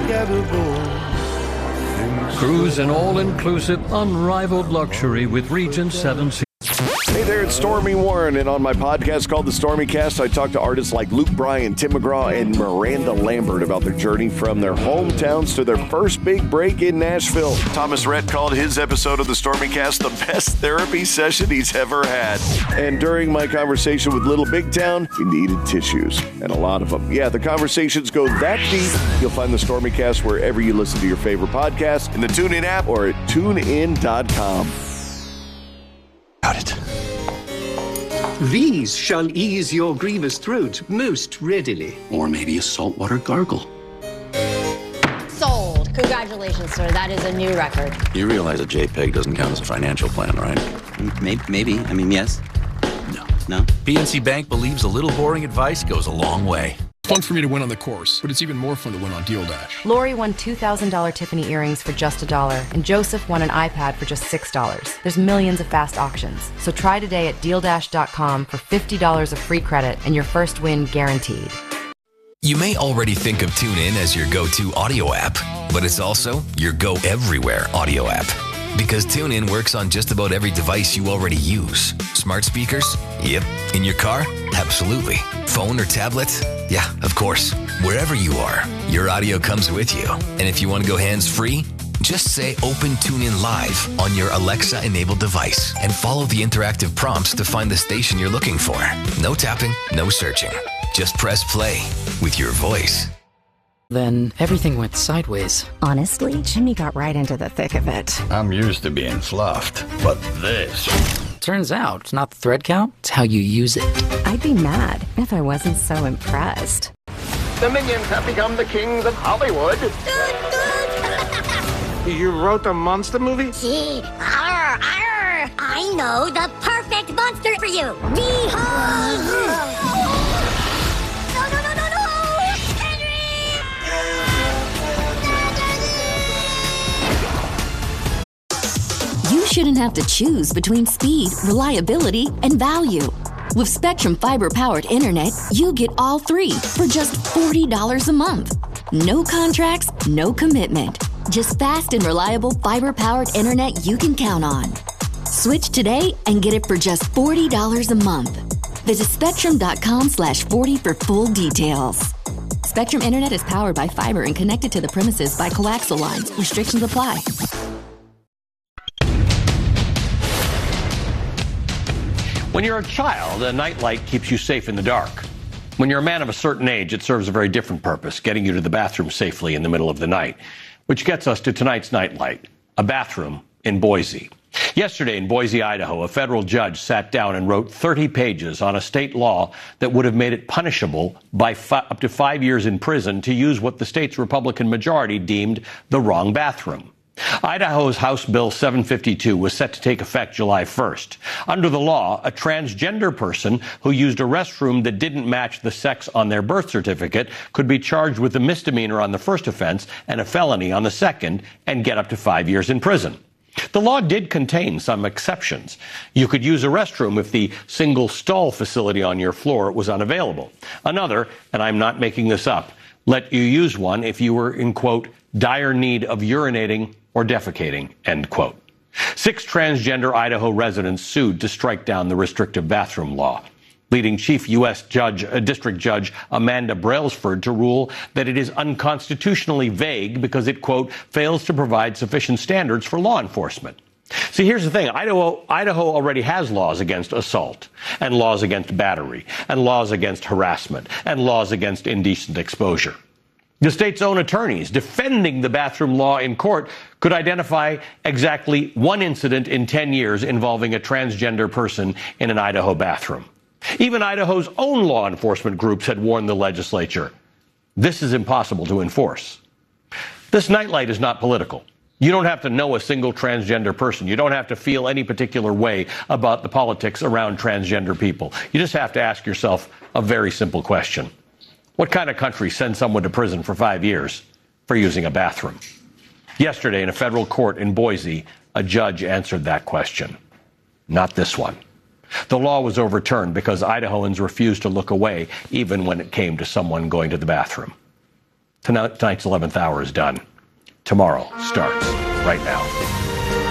Cruise in all-inclusive, unrivaled luxury with Regent Seven Seas. Hey there, it's Stormy Warren, and on my podcast called The Stormy Cast, I talk to artists like Luke Bryan, Tim McGraw, and Miranda Lambert about their journey from their hometowns to their first big break in Nashville. Thomas Rhett called his episode of The Stormy Cast the best therapy session he's ever had. And during my conversation with Little Big Town, we needed tissues, and a lot of them. Yeah, the conversations go that deep. You'll find The Stormy Cast wherever you listen to your favorite podcast, in the TuneIn app, or at tunein.com. Got it. These shall ease your grievous throat most readily. Or maybe a saltwater gargle. Sold. Congratulations, sir. That is a new record. You realize a JPEG doesn't count as a financial plan, right? Maybe. I mean, yes. No? PNC Bank believes a little boring advice goes a long way. Fun for me to win on the course, but it's even more fun to win on Deal Dash. Lori won $2,000 Tiffany earrings for just $1, and Joseph won an iPad for just $6. There's millions of fast auctions. So try today at DealDash.com for $50 of free credit and your first win guaranteed. You may already think of TuneIn as your go-to audio app, but it's also your go-everywhere audio app. Because TuneIn works on just about every device you already use. Smart speakers? Yep. In your car? Absolutely. Phone or tablet? Yeah, of course. Wherever you are, your audio comes with you. And if you want to go hands-free, just say Open TuneIn Live on your Alexa-enabled device and follow the interactive prompts to find the station you're looking for. No tapping, no searching. Just press play with your voice. Then everything went sideways. Honestly, Jimmy got right into the thick of it. I'm used to being fluffed, but this... Turns out, it's not the thread count, it's how you use it. I'd be mad if I wasn't so impressed. The minions have become the kings of Hollywood. You wrote a monster movie? Gee, arr. I know the perfect monster for you. Behold! You shouldn't have to choose between speed, reliability, and value. With Spectrum Fiber-powered internet, you get all three for just $40 a month. No contracts, no commitment. Just fast and reliable fiber-powered internet you can count on. Switch today and get it for just $40 a month. Visit Spectrum.com/40 for full details. Spectrum Internet is powered by fiber and connected to the premises by coaxial lines. Restrictions apply. When you're a child, a nightlight keeps you safe in the dark. When you're a man of a certain age, it serves a very different purpose, getting you to the bathroom safely in the middle of the night. Which gets us to tonight's nightlight, a bathroom in Boise. Yesterday in Boise, Idaho, a federal judge sat down and wrote 30 pages on a state law that would have made it punishable by up to 5 years in prison to use what the state's Republican majority deemed the wrong bathroom. Idaho's House Bill 752 was set to take effect July 1st. Under the law, a transgender person who used a restroom that didn't match the sex on their birth certificate could be charged with a misdemeanor on the first offense and a felony on the second and get up to 5 years in prison. The law did contain some exceptions. You could use a restroom if the single stall facility on your floor was unavailable. Another, and I'm not making this up, let you use one if you were in, quote, dire need of urinating or defecating, end quote. 6 transgender Idaho residents sued to strike down the restrictive bathroom law, leading Chief U.S. District Judge Amanda Brailsford to rule that it is unconstitutionally vague because it, quote, fails to provide sufficient standards for law enforcement. See, here's the thing. Idaho already has laws against assault, and laws against battery, and laws against harassment, and laws against indecent exposure. The state's own attorneys defending the bathroom law in court could identify exactly one incident in 10 years involving a transgender person in an Idaho bathroom. Even Idaho's own law enforcement groups had warned the legislature, this is impossible to enforce. This nightlight is not political. You don't have to know a single transgender person. You don't have to feel any particular way about the politics around transgender people. You just have to ask yourself a very simple question. What kind of country sends someone to prison for 5 years for using a bathroom? Yesterday, in a federal court in Boise, a judge answered that question. Not this one. The law was overturned because Idahoans refused to look away even when it came to someone going to the bathroom. Tonight's 11th hour is done. Tomorrow starts right now.